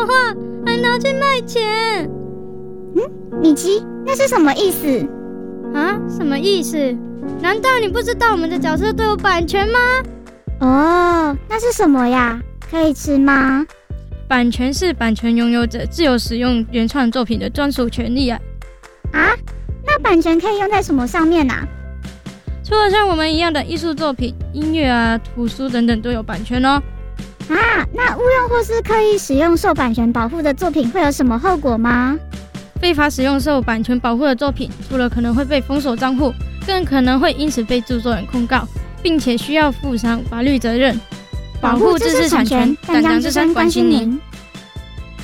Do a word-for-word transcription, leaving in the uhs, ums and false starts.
画还拿去卖钱。 嗯，米奇，那是什么意思？ 啊？什么意思？难道你不知道我们的角色都有版权吗？ 哦，那是什么呀？可以吃吗？ 版权是版权拥有者自由使用原创作品的专属权利啊。 啊？那版权可以用在什么上面啊？ 除了像我们一样的艺术作品、音乐啊、图书等等都有版权哦。 啊，那误用或是刻意使用受版权保护的作品会有什么后果吗？ 非法使用受版权保护的作品，除了可能会被封锁账户，更可能会因此被制作人控告，并且需要负上法律责任。保护知识产权，淡江之声关心您。